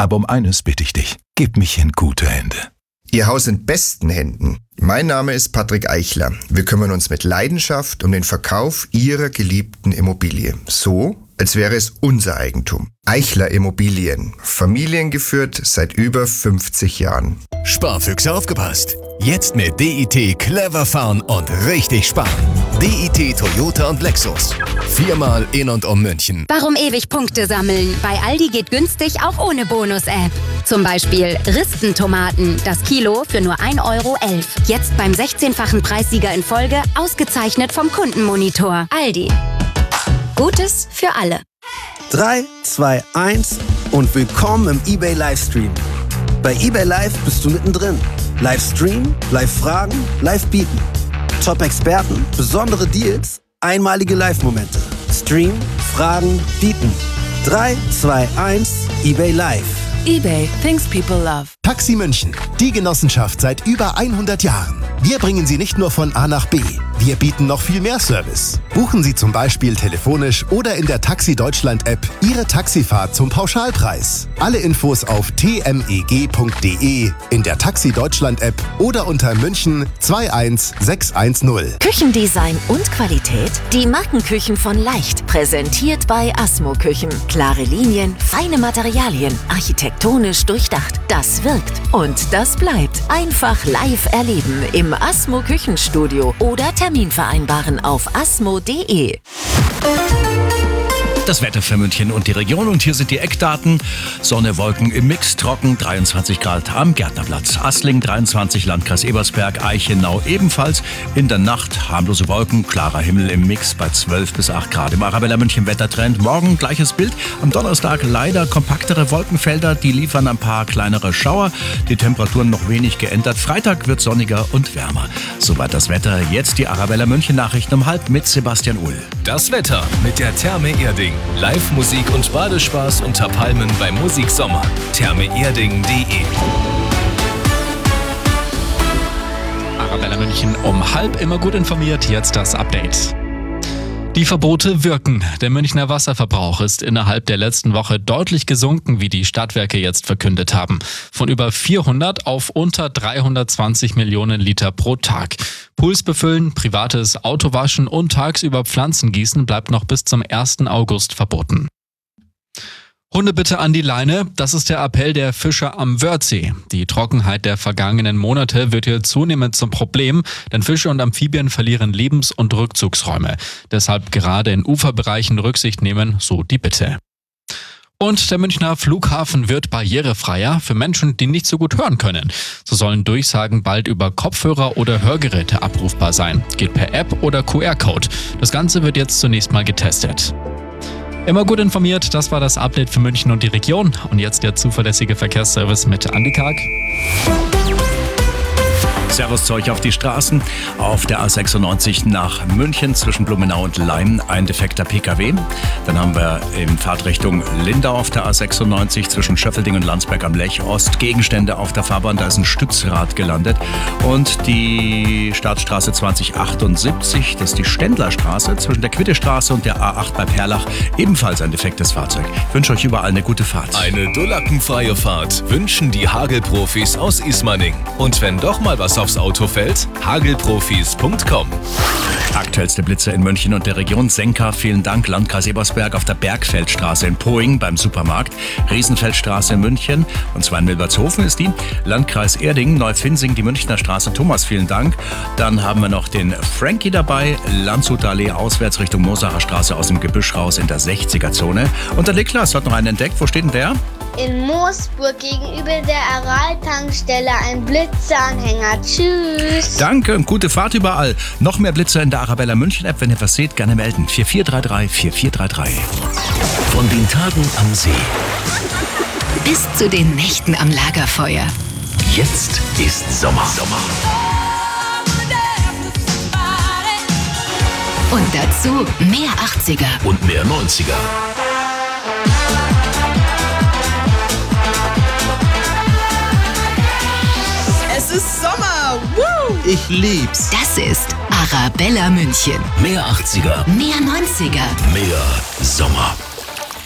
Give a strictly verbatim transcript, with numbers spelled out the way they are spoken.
Aber um eines bitte ich dich, gib mich in gute Hände. Ihr Haus in besten Händen. Mein Name ist Patrick Eichler. Wir kümmern uns mit Leidenschaft um den Verkauf Ihrer geliebten Immobilie. So, als wäre es unser Eigentum. Eichler Immobilien. Familiengeführt seit über fünfzig Jahren. Sparfüchse aufgepasst. Jetzt mit D I T clever fahren und richtig sparen. D I T Toyota und Lexus. Viermal in und um München. Warum ewig Punkte sammeln? Bei Aldi geht günstig auch ohne Bonus-App. Zum Beispiel Ristentomaten, das Kilo für nur ein Euro elf. Jetzt beim sechzehnfachen Preissieger in Folge, ausgezeichnet vom Kundenmonitor. Aldi. Gutes für alle. drei, zwei, eins und willkommen im eBay Livestream. Bei eBay Live bist du mittendrin. Livestream, Live-Fragen, Live-Bieten. Top-Experten, besondere Deals, einmalige Live-Momente. Stream, Fragen, Bieten. drei, zwei, eins, eBay Live. eBay, things people love. Taxi München, die Genossenschaft seit über hundert Jahren. Wir bringen Sie nicht nur von A nach B, wir bieten noch viel mehr Service. Buchen Sie zum Beispiel telefonisch oder in der Taxi Deutschland App Ihre Taxifahrt zum Pauschalpreis. Alle Infos auf t m e g punkt d e, in der Taxi Deutschland App oder unter München zwei eins sechs eins null. Küchendesign und Qualität? Die Markenküchen von Leicht, präsentiert bei Asmo Küchen. Klare Linien, feine Materialien, architektonisch durchdacht. Das wirkt und das bleibt. Einfach live erleben im Asmo Küchenstudio oder Termin vereinbaren auf asmo punkt d e. Das Wetter für München und die Region, und hier sind die Eckdaten. Sonne, Wolken im Mix, trocken, dreiundzwanzig Grad am Gärtnerplatz. Assling dreiundzwanzig, Landkreis Ebersberg, Eichenau ebenfalls. In der Nacht harmlose Wolken, klarer Himmel im Mix bei zwölf bis acht Grad. Im Arabella München Wettertrend. Morgen gleiches Bild. Am Donnerstag leider kompaktere Wolkenfelder, die liefern ein paar kleinere Schauer. Die Temperaturen noch wenig geändert. Freitag wird sonniger und wärmer. Soweit das Wetter. Jetzt die Arabella München Nachrichten um halb mit Sebastian Uhl. Das Wetter mit der Therme Erding. Live-Musik und Badespaß unter Palmen beim Musiksommer. therme erding punkt d e. Arabella München um halb, immer gut informiert, jetzt das Update. Die Verbote wirken. Der Münchner Wasserverbrauch ist innerhalb der letzten Woche deutlich gesunken, wie die Stadtwerke jetzt verkündet haben. Von über vierhundert auf unter dreihundertzwanzig Millionen Liter pro Tag. Pools befüllen, privates Autowaschen und tagsüber Pflanzen gießen bleibt noch bis zum ersten August verboten. Hunde bitte an die Leine, das ist der Appell der Fischer am Wörthsee. Die Trockenheit der vergangenen Monate wird hier zunehmend zum Problem, denn Fische und Amphibien verlieren Lebens- und Rückzugsräume. Deshalb gerade in Uferbereichen Rücksicht nehmen, so die Bitte. Und der Münchner Flughafen wird barrierefreier für Menschen, die nicht so gut hören können. So sollen Durchsagen bald über Kopfhörer oder Hörgeräte abrufbar sein. Geht per App oder Q R-Code. Das Ganze wird jetzt zunächst mal getestet. Immer gut informiert, das war das Update für München und die Region. Und jetzt der zuverlässige Verkehrsservice mit Andi Karg. Servus zu euch auf die Straßen. Auf der A sechsundneunzig nach München zwischen Blumenau und Leim ein defekter P K W. Dann haben wir in Fahrtrichtung Lindau auf der A sechsundneunzig zwischen Schöffelding und Landsberg am Lech Ost Gegenstände auf der Fahrbahn. Da ist ein Stützrad gelandet. Und die Staatsstraße zwanzig achtundsiebzig, das ist die Ständlerstraße zwischen der Quittestraße und der A acht bei Perlach. Ebenfalls ein defektes Fahrzeug. Ich wünsche euch überall eine gute Fahrt. Eine dullackenfreie Fahrt wünschen die Hagelprofis aus Ismaning. Und wenn doch mal was aufs Auto fällt, hagelprofis punkt com. Aktuellste Blitze in München und der Region. Senka, vielen Dank. Landkreis Ebersberg auf der Bergfeldstraße in Poing beim Supermarkt. Riesenfeldstraße in München, und zwar in Milbertshofen ist die. Landkreis Erding, Neufensing, die Münchner Straße. Thomas, vielen Dank. Dann haben wir noch den Frankie dabei. Landshuter Allee auswärts Richtung Mosacher Straße aus dem Gebüsch raus in der sechziger-Zone. Und der Niklas hat noch einen entdeckt. Wo steht denn der? In Moosburg gegenüber der Aral-Tankstelle ein Blitzeanhänger. Tschüss. Danke und gute Fahrt überall. Noch mehr Blitze in der Arabella München App. Wenn ihr was seht, gerne melden. vier vier drei drei vier vier drei drei. Von den Tagen am See Bis zu den Nächten am Lagerfeuer. jetzt ist Sommer. Sommer. Und dazu mehr achtziger. Und mehr neunziger. Es ist Sommer! Woo! Ich lieb's. Das ist Arabella München. Mehr achtziger. Mehr neunziger. Mehr Sommer.